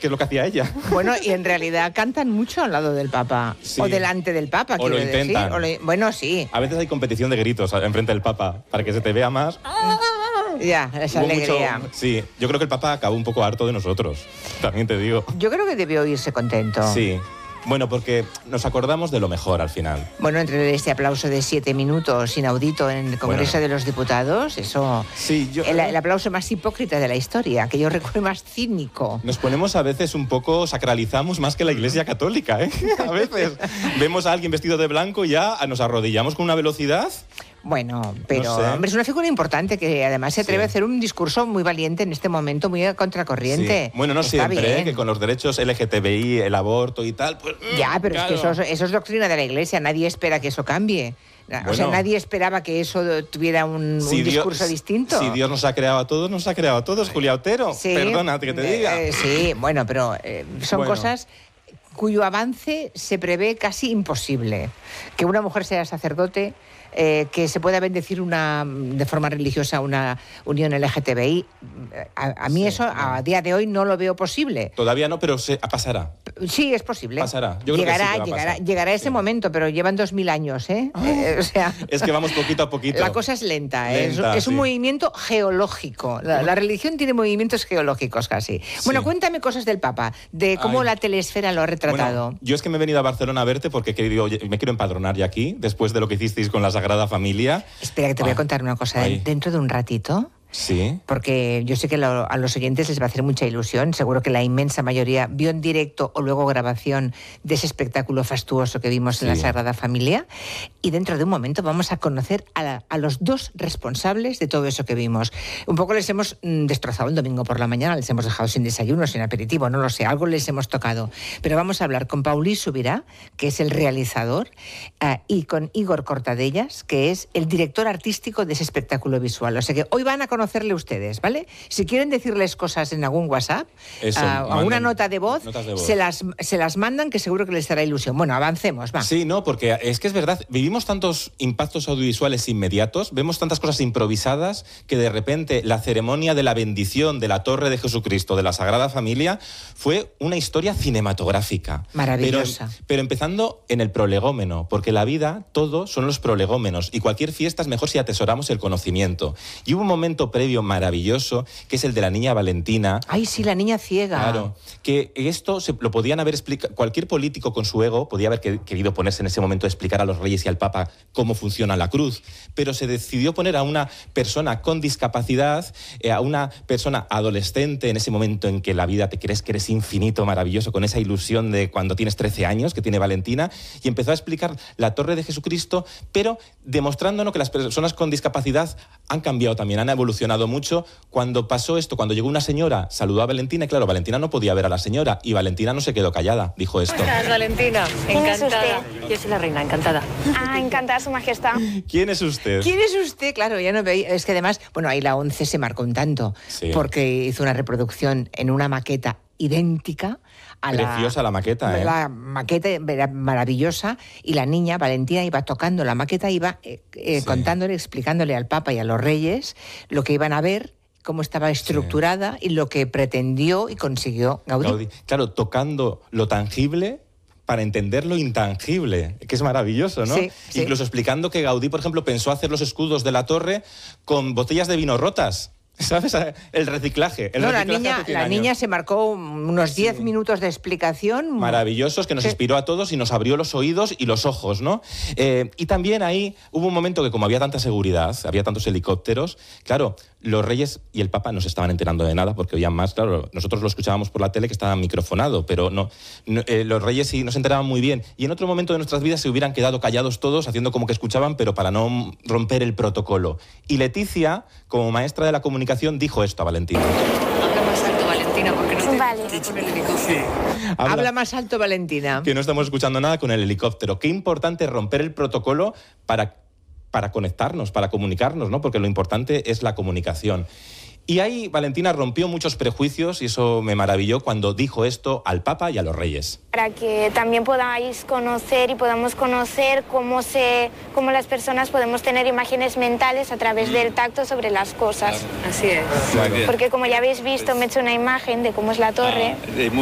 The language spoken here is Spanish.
que es lo que hacía ella. Bueno, y en realidad cantan mucho al lado del Papa, Sí. o delante del Papa, O lo quiero decir. intentan. Bueno, sí. A veces hay competición de gritos enfrente del Papa, para que se te vea más. Ya, esa Hubo alegría. Sí, yo creo que el Papa acabó un poco harto de nosotros, también te digo. Yo creo que debió irse contento. Sí, bueno, porque nos acordamos de lo mejor al final. Bueno, entre este aplauso de 7 minutos inaudito en el Congreso de los Diputados, eso... Sí, el aplauso más hipócrita de la historia, que yo recuerdo más cínico. Nos ponemos a veces un poco, sacralizamos más que la Iglesia Católica, ¿eh? A veces vemos a alguien vestido de blanco y ya nos arrodillamos con una velocidad. Bueno, pero No sé. hombre, es una figura importante que además se atreve Sí. a hacer un discurso muy valiente en este momento, muy a contracorriente. Sí. Bueno, no Está siempre, bien. que con los derechos LGTBI, el aborto y tal, pues... Ya, pero claro. es que eso es doctrina de la Iglesia, nadie espera que eso cambie. O sea, Bueno. nadie esperaba que eso tuviera un discurso distinto. Si Dios nos ha creado a todos, nos ha creado a todos, Julia Otero. Sí, Perdona que te diga. Sí, bueno, pero son Bueno. cosas cuyo avance se prevé casi imposible. Que una mujer sea sacerdote, que se pueda bendecir de forma religiosa una unión LGTBI, a mí Sí, eso a día de hoy no lo veo posible. Todavía no, pero pasará. Sí, es posible. Pasará. Yo creo que sí que va a pasar. Llegará ese Sí. momento, pero llevan 2000 años, ¿eh? O sea, Es que vamos poquito a poquito. la cosa es lenta, Lenta, es un sí. movimiento geológico. La religión tiene movimientos geológicos casi. Bueno, Sí. cuéntame cosas del Papa, de cómo Ay. la telesfera lo ha retratado. Bueno, yo es que me he venido a Barcelona a verte porque me quiero empadronar ya aquí, después de lo que hicisteis con la Sagrada Familia. Espera, que te voy a contar una cosa. Ay. Dentro de un ratito, Sí. porque yo sé que a los oyentes les va a hacer mucha ilusión, seguro que la inmensa mayoría vio en directo o luego grabación de ese espectáculo fastuoso que vimos en la Sí. Sagrada Familia, y dentro de un momento vamos a conocer a los dos responsables de todo eso que vimos. Un poco les hemos destrozado el domingo por la mañana, les hemos dejado sin desayuno, sin aperitivo, no lo sé, algo les hemos tocado. Pero vamos a hablar con Paulí Subirá, que es el realizador, y con Igor Cortadellas, que es el director artístico de ese espectáculo visual. O sea que hoy van a conocerle ustedes, ¿vale? Si quieren decirles cosas en algún WhatsApp, Eso, a una nota de voz, notas de voz. se las mandan, que seguro que les hará ilusión. Bueno, avancemos, va. Sí, no, porque es que es verdad, vivimos tantos impactos audiovisuales inmediatos, vemos tantas cosas improvisadas, que de repente la ceremonia de la bendición de la Torre de Jesucristo, de la Sagrada Familia, fue una historia cinematográfica. Maravillosa. Pero empezando en el prolegómeno, porque la vida, todo son los prolegómenos, y cualquier fiesta es mejor si atesoramos el conocimiento. Y hubo un momento previo maravilloso, que es el de la niña Valentina. Ay, sí, la niña ciega. Claro, que esto lo podían haber explicado, cualquier político con su ego podía haber querido ponerse en ese momento a explicar a los reyes y al Papa cómo funciona la cruz, pero se decidió poner a una persona con discapacidad, a una persona adolescente en ese momento en que la vida te crees que eres infinito, maravilloso, con esa ilusión de cuando tienes 13 años que tiene Valentina, y empezó a explicar la Torre de Jesucristo, pero demostrándonos que las personas con discapacidad han cambiado también, han evolucionado mucho. Cuando pasó esto, cuando llegó una señora, saludó a Valentina, y claro, Valentina no podía ver a la señora, y Valentina no se quedó callada, dijo esto. Hola, Valentina, ¿Quién es encantada. usted? Yo soy la reina, encantada. Ah, encantada, Su Majestad. ¿Quién es usted? ¿Quién es usted? Claro, ya no veía. Es que además, bueno, ahí la ONCE se marcó un tanto, Sí. porque hizo una reproducción en una maqueta idéntica a Preciosa la maqueta, ¿eh? La maqueta era maravillosa, y la niña, Valentina, iba tocando la maqueta, iba contándole, explicándole al Papa y a los reyes lo que iban a ver, cómo estaba estructurada y lo que pretendió y consiguió Gaudí. Claro, tocando lo tangible para entender lo intangible, que es maravilloso, ¿no? Sí, sí. Incluso explicando que Gaudí, por ejemplo, pensó hacer los escudos de la torre con botellas de vino rotas. ¿Sabes? El reciclaje. No, la reciclaje hace 100 niña años. se marcó unos 10 minutos de explicación. Maravillosos, que nos Sí. inspiró a todos y nos abrió los oídos y los ojos, ¿no? Y también ahí hubo un momento que, como había tanta seguridad, había tantos helicópteros, claro, los reyes y el Papa no se estaban enterando de nada porque oían más, claro, nosotros lo escuchábamos por la tele que estaba microfonado, pero los reyes sí no se enteraban muy bien. Y en otro momento de nuestras vidas se hubieran quedado callados todos, haciendo como que escuchaban, pero para no romper el protocolo. Y Leticia, como maestra de la comunicación, dijo esto a Valentina. Habla más alto, Valentina, porque no te Vale. con el helicóptero. Habla más alto, Valentina. Que no estamos escuchando nada con el helicóptero. Qué importante romper el protocolo para conectarnos, para comunicarnos, ¿no? Porque lo importante es la comunicación. Y ahí Valentina rompió muchos prejuicios, y eso me maravilló cuando dijo esto al Papa y a los reyes. Para que también podáis conocer y podamos conocer cómo las personas podemos tener imágenes mentales a través del tacto sobre las cosas. Así es. Porque como ya habéis visto, me he hecho una imagen de cómo es la torre.